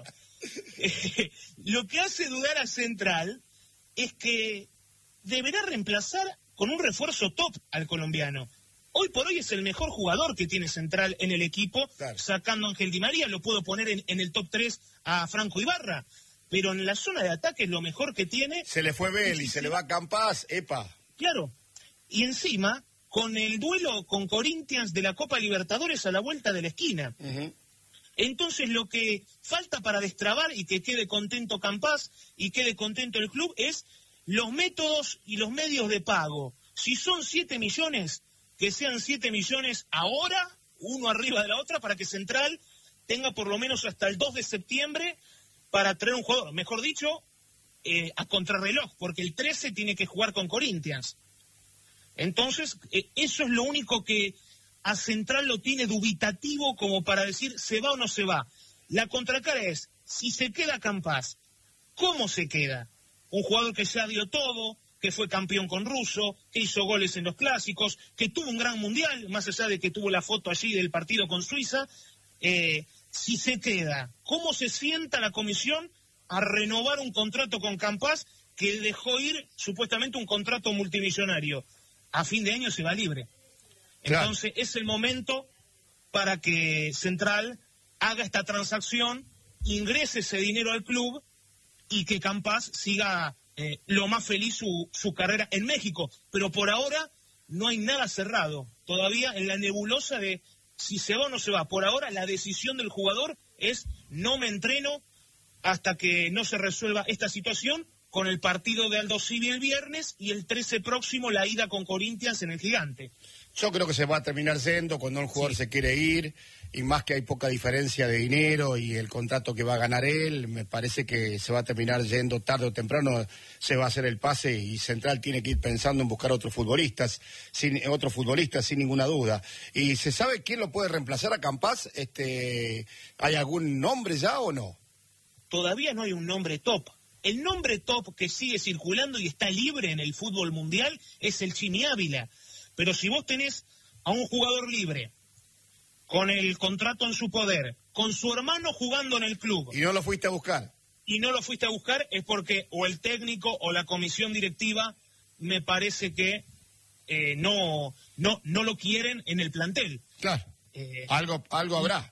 Eh, lo que hace dudar a Central es que deberá reemplazar con un refuerzo top al colombiano. Hoy por hoy es el mejor jugador que tiene Central en el equipo, claro. Sacando a Ángel Di María, lo puedo poner en, en el top tres a Franco Ibarra, pero en la zona de ataque es lo mejor que tiene. Se le fue Belli, se le va a Campas, epa. Claro, y encima, con el duelo con Corinthians de la Copa Libertadores a la vuelta de la esquina. Uh-huh. Entonces lo que falta para destrabar y que quede contento Campas y quede contento el club es los métodos y los medios de pago. Si son siete millones, que sean siete millones ahora, uno arriba de la otra, para que Central tenga por lo menos hasta el dos de septiembre para traer un jugador, mejor dicho, eh, a contrarreloj, porque el trece tiene que jugar con Corinthians. Entonces, eh, eso es lo único que a Central lo tiene dubitativo como para decir se va o no se va. La contracara es, si se queda Campas, ¿cómo se queda? Un jugador que ya dio todo, que fue campeón con Russo, que hizo goles en los clásicos, que tuvo un gran mundial, más allá de que tuvo la foto allí del partido con Suiza. Eh, si se queda, ¿cómo se sienta la comisión a renovar un contrato con Campas que dejó ir supuestamente un contrato multimillonario? A fin de año se va libre. Claro. Entonces es el momento para que Central haga esta transacción, ingrese ese dinero al club y que Campas siga eh, lo más feliz su, su carrera en México. Pero por ahora no hay nada cerrado. Todavía en la nebulosa de si se va o no se va. Por ahora la decisión del jugador es no me entreno hasta que no se resuelva esta situación, con el partido de Aldo Civi el viernes y el trece próximo la ida con Corinthians en el Gigante. Yo creo que se va a terminar yendo cuando un jugador sí. se quiere ir, y más que hay poca diferencia de dinero y el contrato que va a ganar él, me parece que se va a terminar yendo tarde o temprano, se va a hacer el pase y Central tiene que ir pensando en buscar otros futbolistas, sin otros futbolistas sin ninguna duda. ¿Y se sabe quién lo puede reemplazar a Campas? Este, ¿hay algún nombre ya o no? Todavía no hay un nombre top. El nombre top que sigue circulando y está libre en el fútbol mundial es el Chimi Ávila. Pero si vos tenés a un jugador libre, con el contrato en su poder, con su hermano jugando en el club... Y no lo fuiste a buscar. Y no lo fuiste a buscar es porque o el técnico o la comisión directiva me parece que eh, no, no, no lo quieren en el plantel. Claro, eh, algo, algo habrá.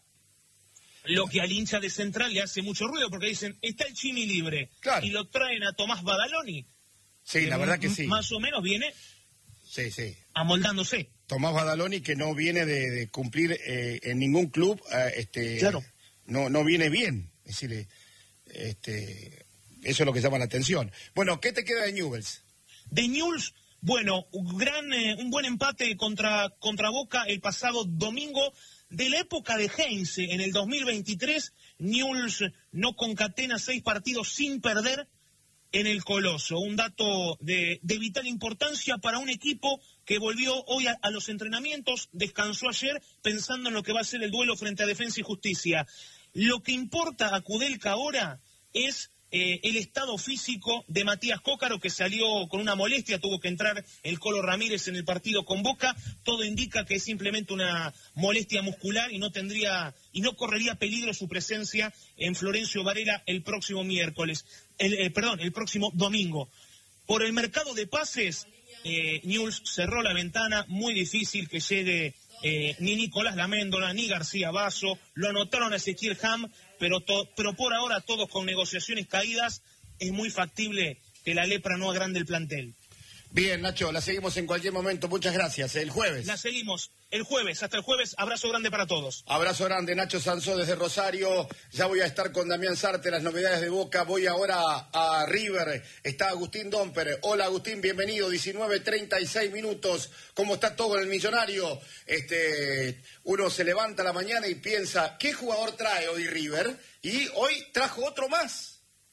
Lo que al hincha de Central le hace mucho ruido, porque dicen, está el Chimi libre, claro. Y lo traen a Tomás Badaloni. Sí, la verdad que sí. Más o menos viene sí, sí. amoldándose. Tomás Badaloni, que no viene de, de cumplir eh, en ningún club, eh, este, claro. no, no viene bien. Es decir, este, eso es lo que llama la atención. Bueno, ¿qué te queda de Newell's? De Newell's, bueno, un, gran, eh, un buen empate contra, contra Boca el pasado domingo. De la época de Heinze, en el dos mil veintitrés, Newell's no concatena seis partidos sin perder en el Coloso. Un dato de, de vital importancia para un equipo que volvió hoy a, a los entrenamientos, descansó ayer pensando en lo que va a ser el duelo frente a Defensa y Justicia. Lo que importa a Kudelka ahora es eh, el estado físico de Matías Cócaro, que salió con una molestia, tuvo que entrar el Colo Ramírez en el partido con Boca. Todo indica que es simplemente una molestia muscular y no tendría y no correría peligro su presencia en Florencio Varela el próximo miércoles, el, eh, perdón, el próximo domingo. Por el mercado de pases, eh, Newell's cerró la ventana, muy difícil que llegue eh, ni Nicolás Laméndola, ni García Basso, lo anotaron a Ezequiel Ham, pero, to, pero por ahora todos con negociaciones caídas, es muy factible que la lepra no agrande el plantel. Bien, Nacho, la seguimos en cualquier momento, muchas gracias, el jueves. La seguimos el jueves, hasta el jueves, abrazo grande para todos. Abrazo grande, Nacho Sansó desde Rosario, ya voy a estar con Damián Sarte, las novedades de Boca, voy ahora a River, está Agustín Domper. Hola Agustín, bienvenido, diecinueve treinta y seis minutos, ¿cómo está todo en el Millonario? Este, uno se levanta a la mañana y piensa, ¿qué jugador trae hoy River? Y hoy trajo otro más.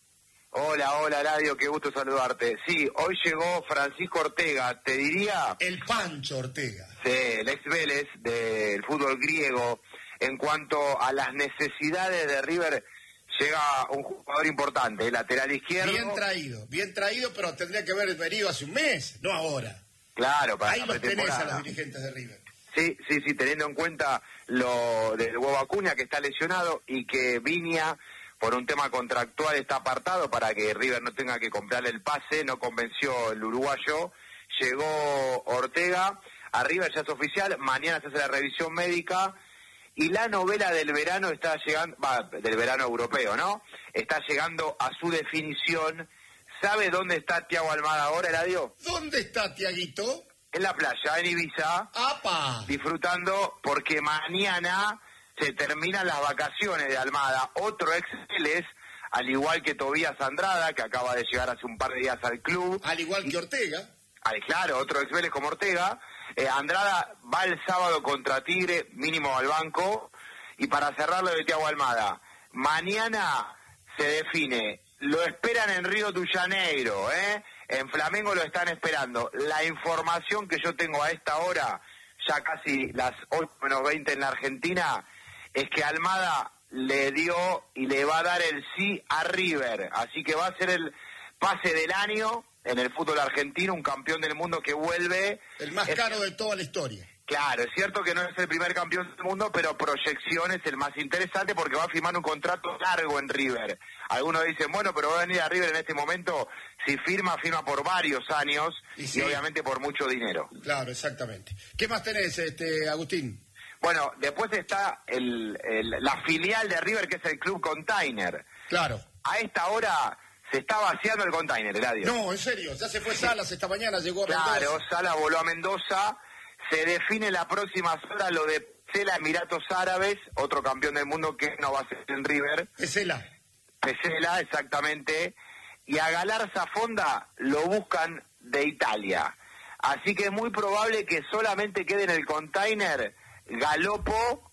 Hola, hola, Radio, qué gusto saludarte. Sí, hoy llegó Francisco Ortega, te diría... El Pancho Ortega. Sí, el ex Vélez del fútbol griego. En cuanto a las necesidades de River, llega un jugador importante, lateral izquierdo. Bien traído, bien traído, pero tendría que haber venido hace un mes, no ahora. Claro, para ahí la los tenés pretemporada. a los dirigentes de River. Sí, sí, sí, teniendo en cuenta lo del Huevo Acuña, que está lesionado, y que Viña, por un tema contractual, está apartado para que River no tenga que comprarle el pase, no convenció el uruguayo. Llegó Ortega, a River ya es oficial, mañana se hace la revisión médica, y la novela del verano está llegando, va, del verano europeo, ¿no? Está llegando a su definición. ¿Sabe dónde está Thiago Almada ahora, Eladio? ¿Dónde está Tiaguito? En la playa, en Ibiza, ¡apa! disfrutando, porque mañana se terminan las vacaciones de Almada. Otro ex Vélez, al igual que Tobías Andrada, que acaba de llegar hace un par de días al club. Al igual que Ortega. Ay, claro, otro ex Vélez como Ortega. Eh, Andrada va el sábado contra Tigre, mínimo al banco. Y para cerrarlo de Thiago Almada, mañana se define, lo esperan en Río de Janeiro, ¿eh? En Flamengo lo están esperando. La información que yo tengo a esta hora, ya casi las ocho menos veinte en la Argentina, es que Almada le dio y le va a dar el sí a River. Así que va a ser el pase del año en el fútbol argentino, un campeón del mundo que vuelve. El más es, caro de toda la historia. Claro, es cierto que no es el primer campeón del mundo, pero proyección es el más interesante porque va a firmar un contrato largo en River. Algunos dicen, bueno, pero va a venir a River en este momento, si firma, firma por varios años y, sí, y obviamente por mucho dinero. Claro, exactamente. ¿Qué más tenés, este Agustín? Bueno, después está el, el, la filial de River, que es el Club Container. Claro. A esta hora se está vaciando el Container, Eladio. No, en serio, ya se fue Salas esta mañana, llegó a Mendoza. Claro, Salas voló a Mendoza. Se define la próxima hora lo de Pesela, Emiratos Árabes, otro campeón del mundo que no va a ser en River. Pesela. Pesela, exactamente. Y a Galarza Fonda lo buscan de Italia. Así que es muy probable que solamente quede en el Container Galopo.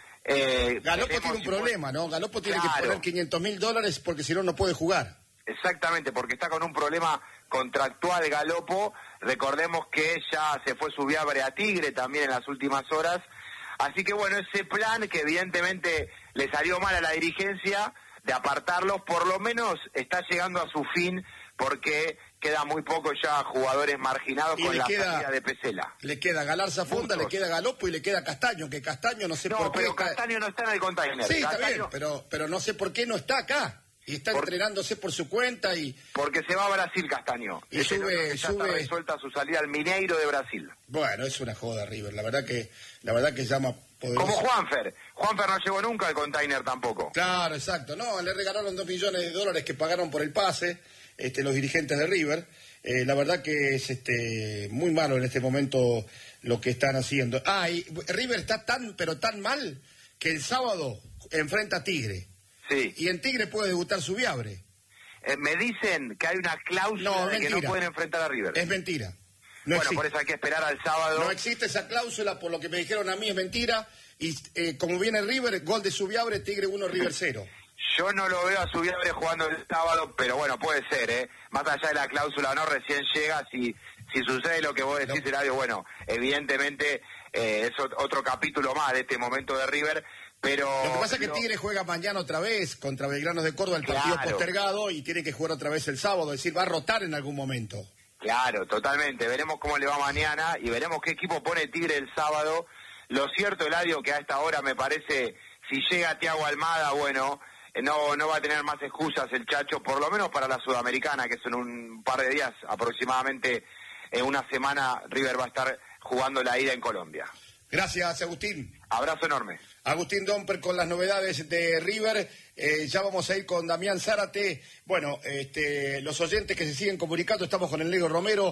Eh, Galopo tiene un problema, ¿no? Galopo tiene claro. que poner quinientos mil dólares porque si no, no puede jugar. Exactamente, porque está con un problema contractual Galopo. Recordemos que ya se fue Subiabre a Tigre también en las últimas horas. Así que bueno, ese plan que evidentemente le salió mal a la dirigencia de apartarlos, por lo menos está llegando a su fin porque queda muy poco ya jugadores marginados y con la queda, salida de Pesela. Le queda Galarza Fonda, le queda Galopo y le queda Castaño, que Castaño no sé no, por qué... No, pero Castaño no está en el Container. Sí, Castaño... está bien, pero, pero no sé por qué no está acá. Y está por... entrenándose por su cuenta y... Porque se va a Brasil, Castaño. Y Ese sube, ya sube... está resuelta su salida al Mineiro de Brasil. Bueno, es una joda, River. La verdad que, la verdad que llama poderoso. Como Juanfer. Juanfer no llegó nunca al Container tampoco. Claro, exacto. No, le regalaron dos millones de dólares que pagaron por el pase este, los dirigentes de River. Eh, la verdad que es este muy malo en este momento lo que están haciendo. Ah, y River está tan, pero tan mal que el sábado enfrenta a Tigre. Sí. Y en Tigre puede debutar Subiabre. Eh, me dicen que hay una cláusula no, de que no pueden enfrentar a River. Es mentira. bueno, No existe. Por eso hay que esperar al sábado. No existe esa cláusula, por lo que me dijeron a mí es mentira. Y eh, como viene River, gol de Subiabre, Tigre uno, River cero. Yo no lo veo a Subiabre jugando el sábado, pero bueno, puede ser, ¿eh? Más allá de la cláusula o no, recién llega, si, si sucede lo que vos decís, no. Eladio, bueno, evidentemente eh, es otro capítulo más de este momento de River. Pero lo que pasa es que Tigre juega mañana otra vez contra Belgrano de Córdoba, el partido claro. postergado, y tiene que jugar otra vez el sábado, es decir, va a rotar en algún momento. Claro, totalmente. Veremos cómo le va mañana y veremos qué equipo pone Tigre el sábado. Lo cierto, Eladio, que a esta hora me parece, si llega Thiago Almada, bueno, no, no va a tener más excusas el Chacho, por lo menos para la Sudamericana, que son un par de días, aproximadamente en una semana, River va a estar jugando la ida en Colombia. Gracias, Agustín. Abrazo enorme. Agustín Domper con las novedades de River. Eh, ya vamos a ir con Damián Zárate. Bueno, este, los oyentes que se siguen comunicando, estamos con el Negro Romero.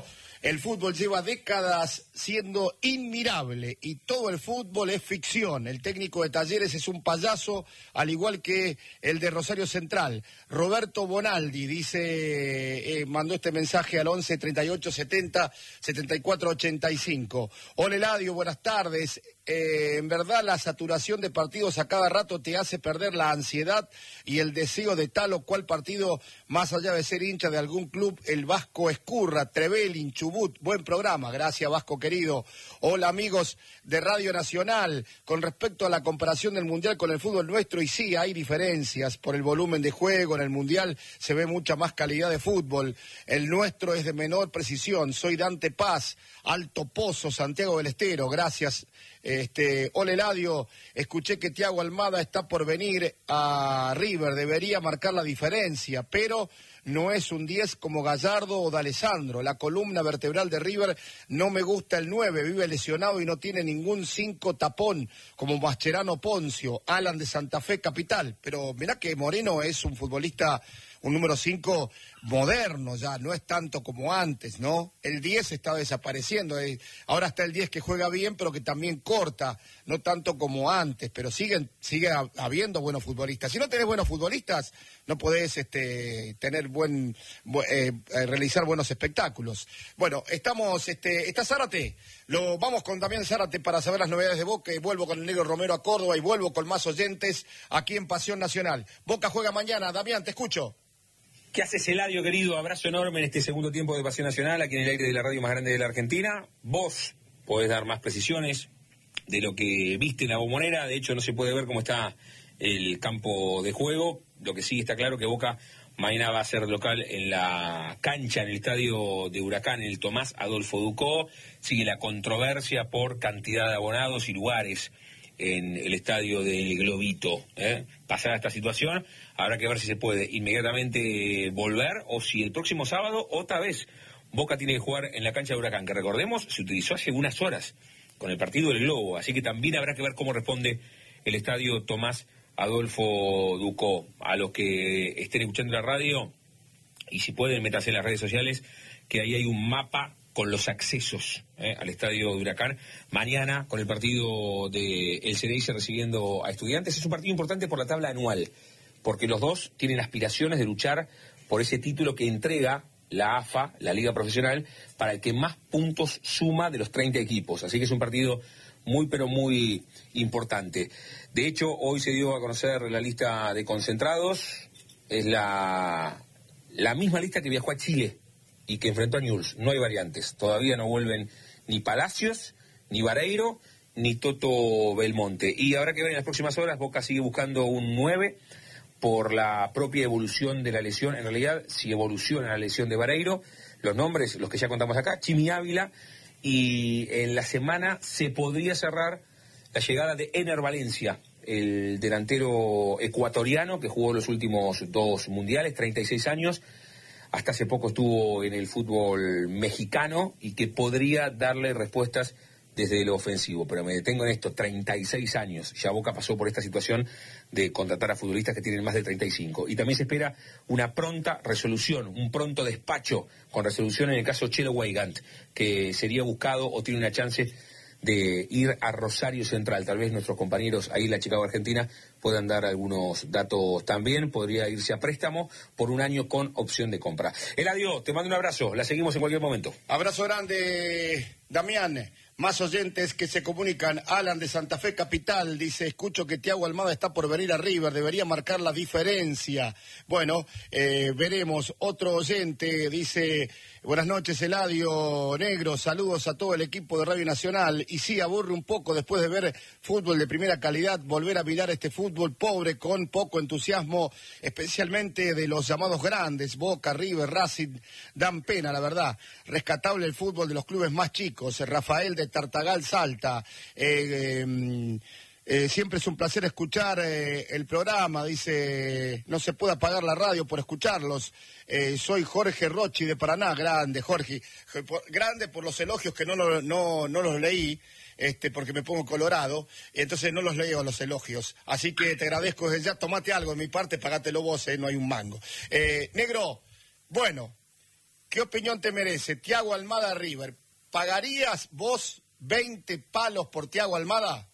El fútbol lleva décadas siendo inmirable y todo el fútbol es ficción. El técnico de Talleres es un payaso, al igual que el de Rosario Central. Roberto Bonaldi dice, eh, mandó este mensaje al once treinta y ocho setenta setenta y cuatro ochenta y cinco. Hola Eladio, buenas tardes. Eh, en verdad la saturación de partidos a cada rato te hace perder la ansiedad y el deseo de tal o cual partido, más allá de ser hincha de algún club. El Vasco Escurra, Trevelin, Chubut, buen programa, gracias Vasco querido. Hola amigos de Radio Nacional, con respecto a la comparación del Mundial con el fútbol nuestro, y sí, hay diferencias por el volumen de juego. En el Mundial se ve mucha más calidad de fútbol, el nuestro es de menor precisión. Soy Dante Paz, Alto Pozo, Santiago del Estero, gracias. Este, hola Eladio, escuché que Thiago Almada está por venir a River, debería marcar la diferencia, pero no es un diez como Gallardo o D'Alessandro. La columna vertebral de River no me gusta el nueve, vive lesionado y no tiene ningún cinco tapón como Mascherano Poncio. Alan de Santa Fe Capital, pero mirá que Moreno es un futbolista, un número cinco moderno ya, no es tanto como antes, ¿no? El diez está desapareciendo, eh. ahora está el diez que juega bien, pero que también corta, no tanto como antes, pero siguen, sigue habiendo buenos futbolistas. Si no tenés buenos futbolistas, no podés este, tener buen, eh, realizar buenos espectáculos. Bueno, estamos, este, está Zárate, lo vamos con Damián Zárate para saber las novedades de Boca, y vuelvo con el Negro Romero a Córdoba y vuelvo con más oyentes aquí en Pasión Nacional. Boca juega mañana, Damián, te escucho. ¿Qué haces, Eladio, querido? Abrazo enorme en este segundo tiempo de Pasión Nacional, aquí en el aire de la radio más grande de la Argentina. Vos podés dar más precisiones de lo que viste en la Bombonera. De hecho, no se puede ver cómo está el campo de juego. Lo que sí está claro que Boca mañana va a ser local en la cancha, en el estadio de Huracán, en el Tomás Adolfo Ducó. Sigue la controversia por cantidad de abonados y lugares en el estadio del Globito. ¿eh? Pasada esta situación, habrá que ver si se puede inmediatamente volver o si el próximo sábado otra vez Boca tiene que jugar en la cancha de Huracán, que recordemos se utilizó hace unas horas con el partido del Globo, así que también habrá que ver cómo responde el estadio Tomás Adolfo Ducó. A los que estén escuchando la radio, y si pueden, métanse en las redes sociales, que ahí hay un mapa con los accesos eh, al estadio de Huracán. Mañana, con el partido de el C D I recibiendo a Estudiantes, es un partido importante por la tabla anual, porque los dos tienen aspiraciones de luchar por ese título que entrega la A F A, la Liga Profesional, para el que más puntos suma de los treinta equipos. Así que es un partido muy, pero muy importante. De hecho, hoy se dio a conocer la lista de concentrados. Es la, la misma lista que viajó a Chile y que enfrentó a Newell's. No hay variantes. Todavía no vuelven ni Palacios, ni Vareiro, ni Toto Belmonte. Y habrá que ver en las próximas horas. Boca sigue buscando un nueve por la propia evolución de la lesión. En realidad, si evoluciona la lesión de Vareiro, los nombres, los que ya contamos acá, Chimi Ávila, y en la semana se podría cerrar la llegada de Ener Valencia, el delantero ecuatoriano que jugó los últimos dos mundiales, treinta y seis años, hasta hace poco estuvo en el fútbol mexicano y que podría darle respuestas desde lo ofensivo. Pero me detengo en esto, treinta y seis años, ya Boca pasó por esta situación de contratar a futbolistas que tienen más de treinta y cinco. Y también se espera una pronta resolución, un pronto despacho con resolución en el caso Chelo Weigand, que sería buscado o tiene una chance de ir a Rosario Central. Tal vez nuestros compañeros ahí en la Chicago Argentina puedan dar algunos datos también. Podría irse a préstamo por un año con opción de compra. Eladio, te mando un abrazo. La seguimos en cualquier momento. Abrazo grande, Damián. Más oyentes que se comunican. Alan de Santa Fe Capital dice, escucho que Thiago Almada está por venir a River, debería marcar la diferencia. Bueno, eh, veremos. Otro oyente dice, buenas noches Eladio Negro, saludos a todo el equipo de Radio Nacional. Y sí, aburre un poco después de ver fútbol de primera calidad, volver a mirar este fútbol pobre con poco entusiasmo, especialmente de los llamados grandes, Boca, River, Racing, dan pena, la verdad. Rescatable el fútbol de los clubes más chicos. Rafael de Tartagal Salta, eh, eh, eh, siempre es un placer escuchar eh, el programa, dice, no se puede apagar la radio por escucharlos. Eh, soy Jorge Rochi de Paraná, grande Jorge, grande por los elogios que no, no, no, no los leí, este, porque me pongo colorado, entonces no los leo los elogios, así que te agradezco desde ya, tomate algo de mi parte, pagátelo vos, eh, no hay un mango. Eh, negro, bueno, ¿qué opinión te merece Thiago Almada River? ¿Pagarías vos veinte palos por Thiago Almada?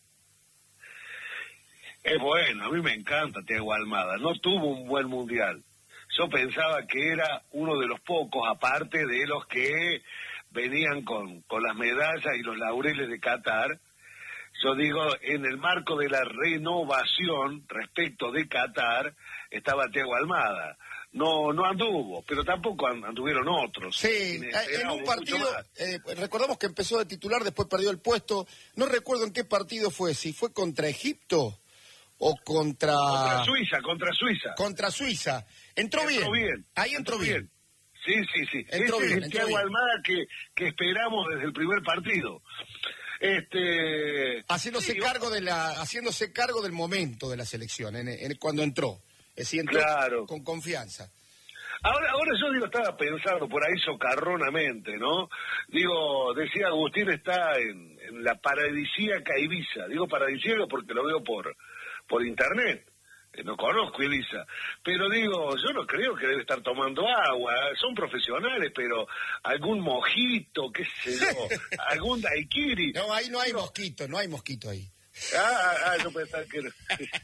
Es bueno, a mí me encanta Thiago Almada. No tuvo un buen mundial. Yo pensaba que era uno de los pocos, aparte de los que venían con, con las medallas y los laureles de Qatar. Yo digo, en el marco de la renovación respecto de Qatar, estaba Thiago Almada. No no anduvo, pero tampoco anduvieron otros. Sí, en un partido, eh, recordamos que empezó de titular, después perdió el puesto. No recuerdo en qué partido fue, si fue contra Egipto o contra... Contra Suiza, contra Suiza. Contra Suiza. Entró, entró bien. bien. Ahí entró, entró bien. bien. Sí, sí, sí. Entró Ese bien, es el Thiago Almada que, que esperamos desde el primer partido. Este haciéndose sí, cargo de la haciéndose cargo del momento de la selección en, en, cuando entró, es decir, entró claro. con confianza. Ahora, ahora yo digo, estaba pensando por ahí socarronamente, ¿no? Digo, decía Agustín, está en, en la paradisíaca Ibiza. Digo paradisíaca porque lo veo por por internet. No conozco Ibiza, pero digo, yo no creo que debe estar tomando agua, son profesionales, pero algún mojito, qué sé yo, algún daiquiri. No, ahí no hay no. mosquito, no hay mosquito ahí. Ah, ah, yo pensaba que no.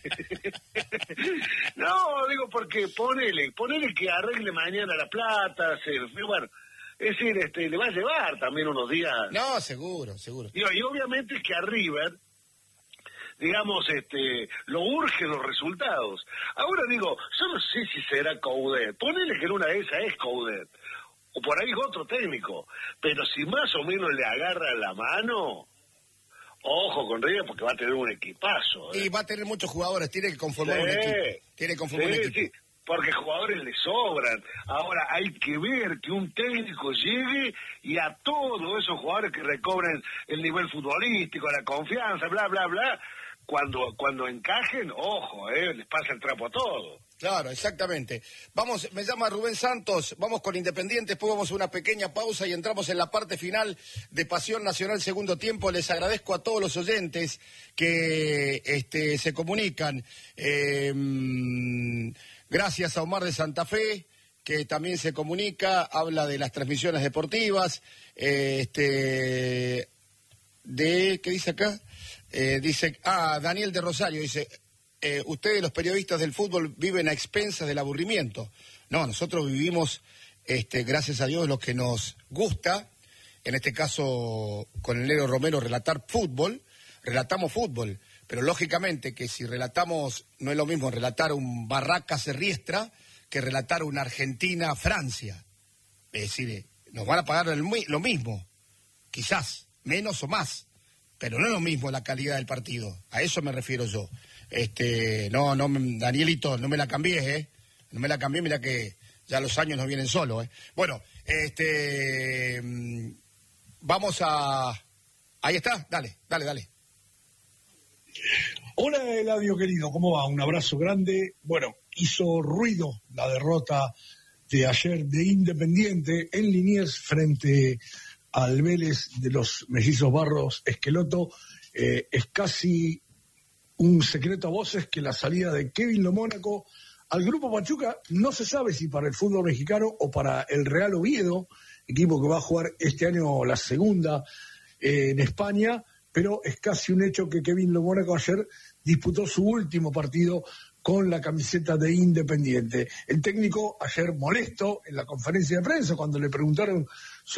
No, digo, porque ponele, ponele que arregle mañana la plata, se, bueno, es decir, este, le va a llevar también unos días. No, seguro, seguro. Digo, y obviamente es que a River, digamos, este, lo urgen los resultados. Ahora digo, yo no sé si será Coudet, ponele que en una de esas es Coudet, o por ahí es otro técnico, pero si más o menos le agarra la mano, ojo con River porque va a tener un equipazo. ¿eh? Y va a tener muchos jugadores, tiene que conformar sí, un equipo. Tiene que conformar sí, un equipo. Sí. Porque jugadores le sobran. Ahora hay que ver que un técnico llegue y a todos esos jugadores que recobren el nivel futbolístico, la confianza, bla, bla, bla, cuando cuando encajen, ojo, eh, les pasa el trapo a todos. Claro, exactamente. Vamos, me llama Rubén Santos, vamos con Independiente, después vamos a una pequeña pausa y entramos en la parte final de Pasión Nacional Segundo Tiempo. Les agradezco a todos los oyentes que este, se comunican. Eh, gracias a Omar de Santa Fe, que también se comunica, habla de las transmisiones deportivas, eh, este, de, ¿qué dice acá? Eh, dice, ah, Daniel de Rosario dice, eh, ustedes los periodistas del fútbol viven a expensas del aburrimiento. No, nosotros vivimos, este, gracias a Dios, lo que nos gusta, en este caso con el Negro Romero, relatar fútbol, relatamos fútbol, pero lógicamente que si relatamos, no es lo mismo relatar un Barracas-Riestra que relatar una Argentina-Francia. Es decir, nos van a pagar el, lo mismo, quizás, menos o más. Pero no es lo mismo la calidad del partido, a eso me refiero yo. Este, no, no, Danielito, no me la cambié, ¿eh? No me la cambié, mira que ya los años no vienen solos, ¿eh? Bueno, este, vamos a... Ahí está, dale, dale, dale. Hola, Eladio querido, ¿cómo va? Un abrazo grande. Bueno, hizo ruido la derrota de ayer de Independiente en Liniers frente al Vélez de los mellizos Barros Esqueloto. Eh, es casi un secreto a voces que la salida de Kevin Lo Mónaco al Grupo Pachuca no se sabe si para el fútbol mexicano o para el Real Oviedo, equipo que va a jugar este año la segunda eh, en España, pero es casi un hecho que Kevin Lo Mónaco ayer disputó su último partido con la camiseta de Independiente. El técnico ayer molesto en la conferencia de prensa cuando le preguntaron